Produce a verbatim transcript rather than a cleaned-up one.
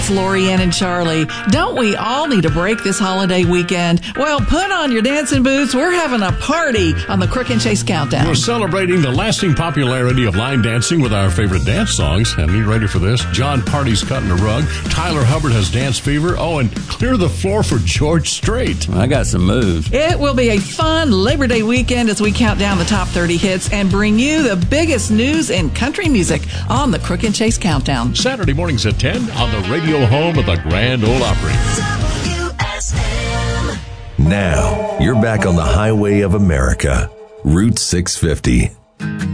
it's Lorianne and Charlie. Don't we all need a break this holiday weekend? Well, put on your dancing boots. We're having a party on the Crook and Chase Countdown. We're celebrating the lasting popularity of line dancing with our favorite dance songs. And you ready for this? John Party's Cutting a Rug. Tyler Hubbard has Dance Fever. Oh, and Clear the Floor for George Strait. I got some moves. It will be a fun Labor Day weekend as we count down the top thirty hits and bring you the biggest news in country music on the Crook and Chase Countdown. Saturday mornings at ten on the radio home of the Grand Ole Opry. W S M. Now, you're back on the highway of America, Route six fifty.